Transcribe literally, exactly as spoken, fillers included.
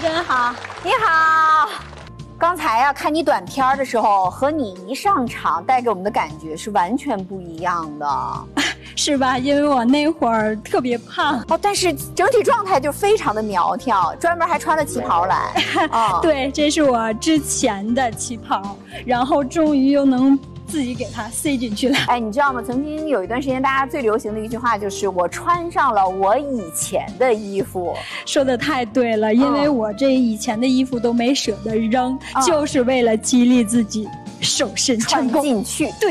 真好。 你好。刚才呀、啊，看你短片的时候，和你一上场带给我们的感觉是完全不一样的， 是吧？因为我那会儿特别胖哦，但是整体状态就非常的苗条，专门还穿了旗袍来。 哦、对，这是我之前的旗袍，然后终于又能自己给它塞进去了。 哎，你知道吗？曾经有一段时间，大家最流行的一句话就是“我穿上了我以前的衣服”。 说的太对了，因为我这以前的衣服都没舍得扔，嗯、就是为了激励自己瘦身成功穿进去。 对。